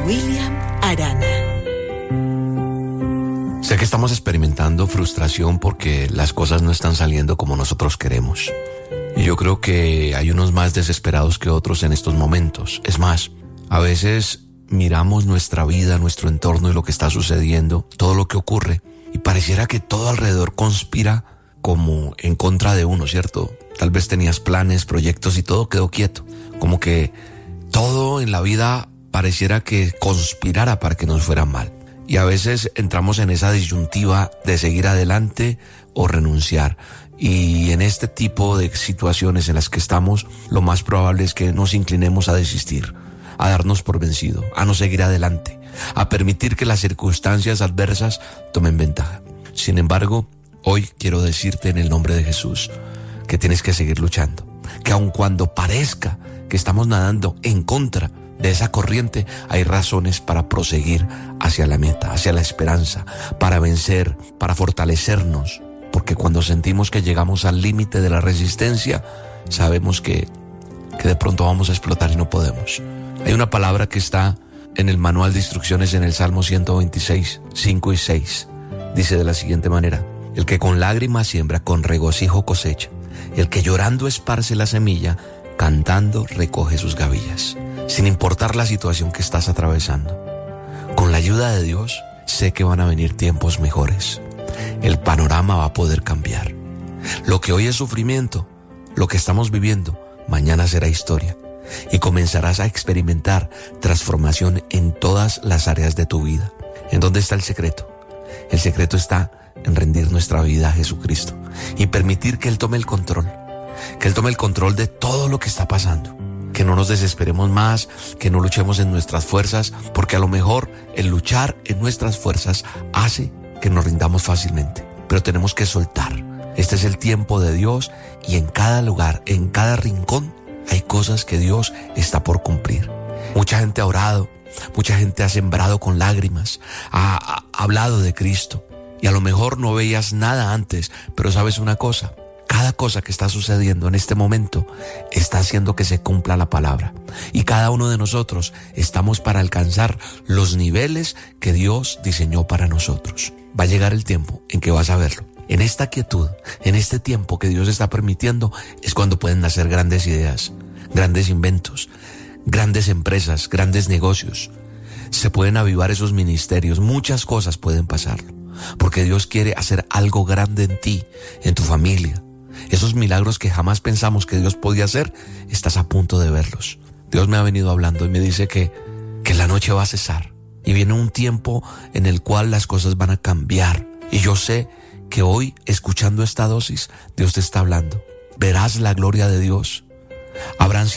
William Arana. Sé que estamos experimentando frustración porque las cosas no están saliendo como nosotros queremos. Y yo creo que hay unos más desesperados que otros en estos momentos. Es más, a veces miramos nuestra vida, nuestro entorno y lo que está sucediendo, todo lo que ocurre, y pareciera que todo alrededor conspira como en contra de uno, ¿cierto? Tal vez tenías planes, proyectos y todo quedó quieto. Como que todo en la vida pareciera que conspirara para que nos fuera mal. Y a veces entramos en esa disyuntiva de seguir adelante o renunciar. Y en este tipo de situaciones en las que estamos, lo más probable es que nos inclinemos a desistir, a darnos por vencido, a no seguir adelante, a permitir que las circunstancias adversas tomen ventaja. Sin embargo, hoy quiero decirte en el nombre de Jesús que tienes que seguir luchando, que aun cuando parezca que estamos nadando en contra de esa corriente, hay razones para proseguir hacia la meta, hacia la esperanza, para vencer, para fortalecernos, porque cuando sentimos que llegamos al límite de la resistencia, sabemos que de pronto vamos a explotar y no podemos. Hay una palabra que está en el manual de instrucciones en el Salmo 126, 5 y 6. Dice de la siguiente manera: el que con lágrimas siembra, con regocijo cosecha. El que llorando esparce la semilla, cantando recoge sus gavillas. Sin importar la situación que estás atravesando, con la ayuda de Dios, sé que van a venir tiempos mejores. El panorama va a poder cambiar. Lo que hoy es sufrimiento, lo que estamos viviendo, mañana será historia. Y comenzarás a experimentar transformación en todas las áreas de tu vida. ¿En dónde está el secreto? El secreto está en rendir nuestra vida a Jesucristo y permitir que Él tome el control. Que Él tome el control de todo lo que está pasando. Que no nos desesperemos más, que no luchemos en nuestras fuerzas, porque a lo mejor el luchar en nuestras fuerzas hace que nos rindamos fácilmente. Pero tenemos que soltar. Este es el tiempo de Dios y en cada lugar, en cada rincón, hay cosas que Dios está por cumplir. Mucha gente ha orado, mucha gente ha sembrado con lágrimas, ha hablado de Cristo. Y a lo mejor no veías nada antes, pero sabes una cosa: cada cosa que está sucediendo en este momento está haciendo que se cumpla la palabra. Y cada uno de nosotros estamos para alcanzar los niveles que Dios diseñó para nosotros. Va a llegar el tiempo en que vas a verlo. En esta quietud, en este tiempo que Dios está permitiendo, es cuando pueden nacer grandes ideas, grandes inventos, grandes empresas, grandes negocios. Se pueden avivar esos ministerios, muchas cosas pueden pasarlo. Porque Dios quiere hacer algo grande en ti, en tu familia. Esos milagros que jamás pensamos que Dios podía hacer, estás a punto de verlos. Dios me ha venido hablando y me dice que la noche va a cesar. Y viene un tiempo en el cual las cosas van a cambiar. Y yo sé que hoy, escuchando esta dosis, Dios te está hablando. Verás la gloria de Dios. Habrán